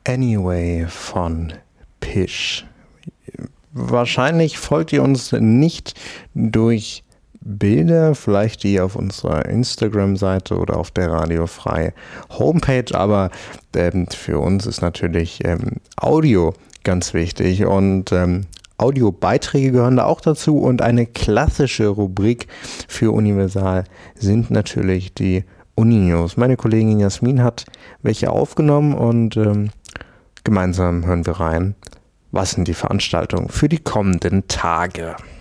Anyway von Pish. Wahrscheinlich folgt ihr uns nicht durch Bilder, vielleicht die auf unserer Instagram-Seite oder auf der Radiofrei Homepage, aber für uns ist natürlich Audio ganz wichtig und Audiobeiträge gehören da auch dazu und eine klassische Rubrik für Universal sind natürlich die Uni-News. Meine Kollegin Jasmin hat welche aufgenommen und gemeinsam hören wir rein. Was sind die Veranstaltungen für die kommenden Tage?